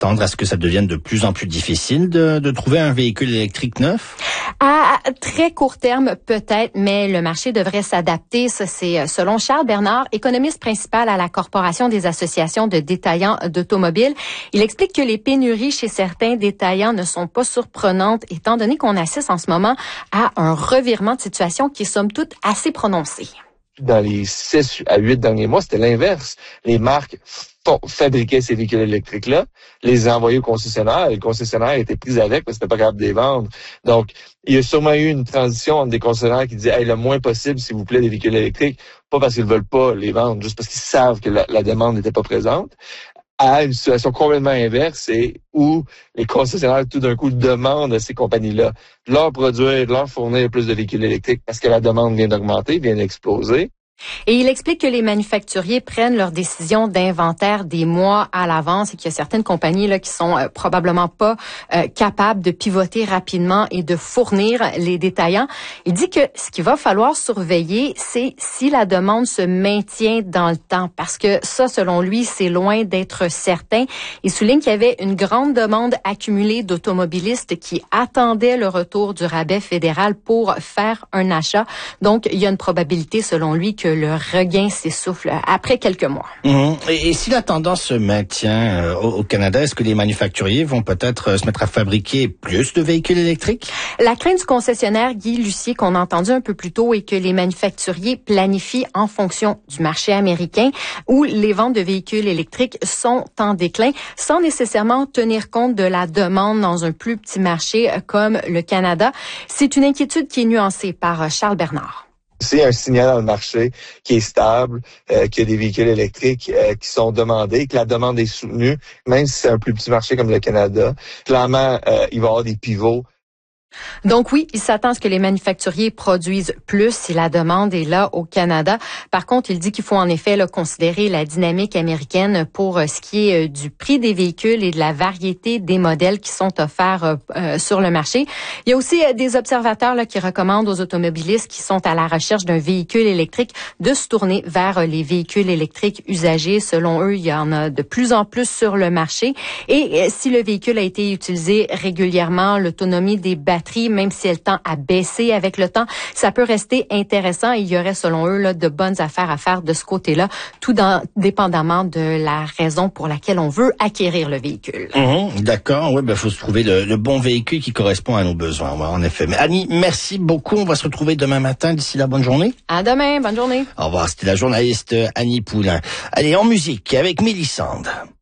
s'attendre à ce que ça devienne de plus en plus difficile de trouver un véhicule électrique neuf? À très court terme, peut-être, mais le marché devrait s'adapter. Ça, c'est selon Charles Bernard, économiste principal à la Corporation des associations de détaillants d'automobiles. Il explique que les pénuries chez certains détaillants ne sont pas surprenantes, étant donné qu'on assiste en ce moment à un revirement de situation qui est somme toute assez prononcé. Dans les 6 à 8 derniers mois, c'était l'inverse. Les marques fabriquaient ces véhicules électriques-là, les envoyaient au concessionnaire, et le concessionnaire était pris avec parce que c'était pas capable de les vendre. Donc, il y a sûrement eu une transition entre des concessionnaires qui disaient le moins possible, s'il vous plaît, des véhicules électriques, pas parce qu'ils veulent pas les vendre, juste parce qu'ils savent que la demande n'était pas présente, à une situation complètement inverse et où les concessionnaires tout d'un coup demandent à ces compagnies-là de leur produire, de leur fournir plus de véhicules électriques parce que la demande vient d'augmenter, vient d'exploser. Et il explique que les manufacturiers prennent leurs décisions d'inventaire des mois à l'avance et qu'il y a certaines compagnies là qui sont probablement pas capables de pivoter rapidement et de fournir les détaillants. Il dit que ce qu'il va falloir surveiller, c'est si la demande se maintient dans le temps, parce que ça, selon lui, c'est loin d'être certain. Il souligne qu'il y avait une grande demande accumulée d'automobilistes qui attendaient le retour du rabais fédéral pour faire un achat. Donc, il y a une probabilité, selon lui, que le regain s'essouffle après quelques mois. Et si la tendance se maintient au Canada, est-ce que les manufacturiers vont peut-être se mettre à fabriquer plus de véhicules électriques? La crainte du concessionnaire Guy Lucier, qu'on a entendu un peu plus tôt, est que les manufacturiers planifient en fonction du marché américain où les ventes de véhicules électriques sont en déclin, sans nécessairement tenir compte de la demande dans un plus petit marché comme le Canada. C'est une inquiétude qui est nuancée par Charles Bernard. C'est un signal dans le marché qui est stable, qu'il y a des véhicules électriques qui sont demandés, que la demande est soutenue, même si c'est un plus petit marché comme le Canada. Clairement, il va y avoir des pivots. Donc oui, il s'attend à ce que les manufacturiers produisent plus si la demande est là au Canada. Par contre, il dit qu'il faut en effet considérer la dynamique américaine pour ce qui est du prix des véhicules et de la variété des modèles qui sont offerts sur le marché. Il y a aussi des observateurs qui recommandent aux automobilistes qui sont à la recherche d'un véhicule électrique de se tourner vers les véhicules électriques usagés. Selon eux, il y en a de plus en plus sur le marché. Et si le véhicule a été utilisé régulièrement, l'autonomie des batteries, même si elle tend à baisser avec le temps, ça peut rester intéressant. Il y aurait, selon eux, de bonnes affaires à faire de ce côté-là, dépendamment de la raison pour laquelle on veut acquérir le véhicule. D'accord, oui, faut se trouver le bon véhicule qui correspond à nos besoins, en effet. Mais Annie, merci beaucoup. On va se retrouver demain matin. D'ici là, bonne journée. À demain, bonne journée. Au revoir, c'était la journaliste Annie Poulain. Allez, en musique avec Mélissande.